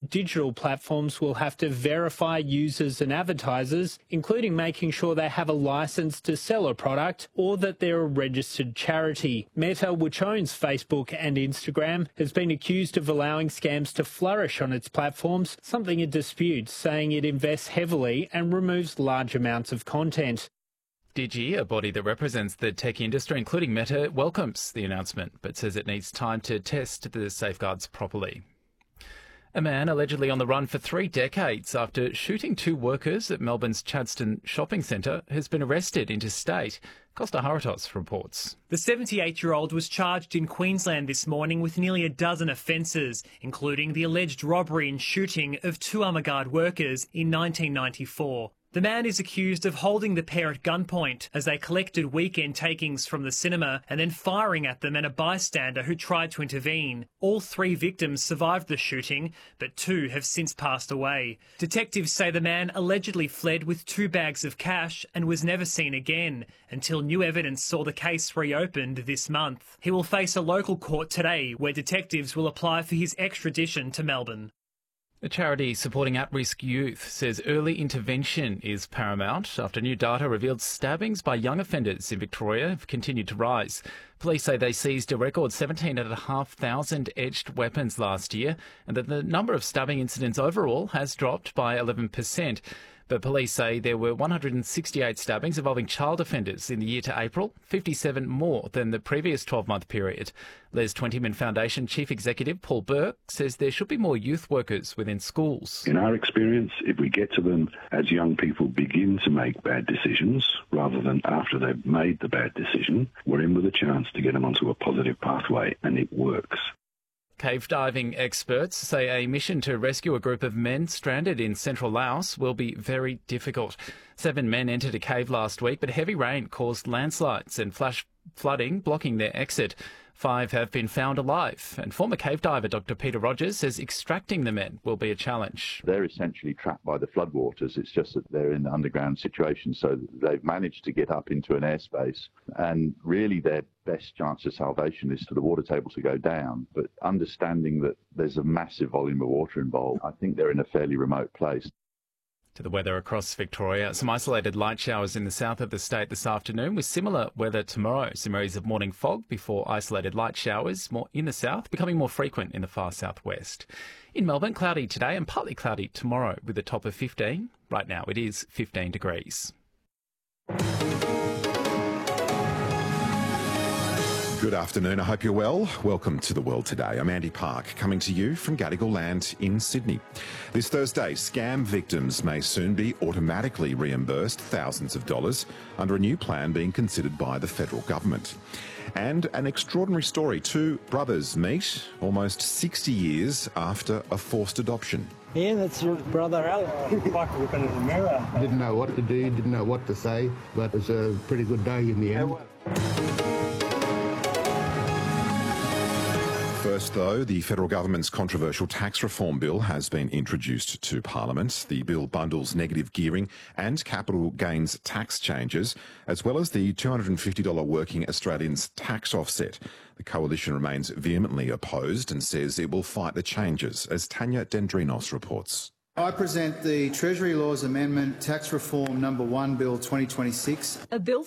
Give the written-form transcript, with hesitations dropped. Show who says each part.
Speaker 1: digital platforms will have to verify users and advertisers, including making sure they have a licence to sell a product or that they're a registered charity. Meta, which owns Facebook and Instagram, has been accused of allowing scams to flourish on its platforms, something it disputes, saying it invests heavily and removes large amounts of content.
Speaker 2: Digi, a body that represents the tech industry, including Meta, welcomes the announcement, but says it needs time to test the safeguards properly. A man allegedly on the run for 3 decades after shooting 2 workers at Melbourne's Chadstone shopping centre has been arrested interstate. Costa Haratos reports.
Speaker 3: The 78-year-old was charged in Queensland this morning with nearly a dozen offences, including the alleged robbery and shooting of 2 Armaguard workers in 1994. The man is accused of holding the pair at gunpoint as they collected weekend takings from the cinema and then firing at them and a bystander who tried to intervene. All 3 victims survived the shooting, but 2 have since passed away. Detectives say the man allegedly fled with 2 bags of cash and was never seen again until new evidence saw the case reopened this month. He will face a local court today where detectives will apply for his extradition to Melbourne.
Speaker 2: A charity supporting at-risk youth says early intervention is paramount after new data revealed stabbings by young offenders in Victoria have continued to rise. Police say they seized a record 17,500 edged weapons last year and that the number of stabbing incidents overall has dropped by 11%. But police say there were 168 stabbings involving child offenders in the year to April, 57 more than the previous 12-month period. Les Twentyman Foundation Chief Executive Paul Burke says there should be more youth workers within schools.
Speaker 4: In our experience, if we get to them as young people begin to make bad decisions, rather than after they've made the bad decision, we're in with a chance to get them onto a positive pathway, and it works.
Speaker 2: Cave diving experts say a mission to rescue a group of men stranded in central Laos will be very difficult. 7 men entered a cave last week, but heavy rain caused landslides and flash flooding, blocking their exit. 5 have been found alive, and former cave diver Dr. Peter Rogers says extracting the men will be a challenge.
Speaker 5: They're essentially trapped by the floodwaters. It's just that they're in an underground situation, so they've managed to get up into an airspace, and really their best chance of salvation is for the water table to go down. But understanding that there's a massive volume of water involved, I think they're in a fairly remote place.
Speaker 2: To the weather across Victoria, some isolated light showers in the south of the state this afternoon with similar weather tomorrow. Some areas of morning fog before isolated light showers more in the south, becoming more frequent in the far southwest. In Melbourne, cloudy today and partly cloudy tomorrow with a top of 15. Right now it is 15 degrees.
Speaker 6: Good afternoon, I hope you're well. Welcome to The World Today. I'm Andy Park, coming to you from Gadigal Land in Sydney. This Thursday, scam victims may soon be automatically reimbursed thousands of dollars under a new plan being considered by the federal government. And an extraordinary story. 2 brothers meet almost 60 years after a forced adoption.
Speaker 7: Yeah, that's your brother Alex.
Speaker 8: Like looking in the mirror.
Speaker 7: Didn't know what to do, didn't know what to say, but it was a pretty good day in the end.
Speaker 6: First, though, the federal government's controversial tax reform bill has been introduced to Parliament. The bill bundles negative gearing and capital gains tax changes, as well as the $250 working Australians tax offset. The coalition remains vehemently opposed and says it will fight the changes, as Tanya Dendrinos reports.
Speaker 9: I present the Treasury Laws Amendment Tax Reform No. 1 Bill 2026.
Speaker 10: A bill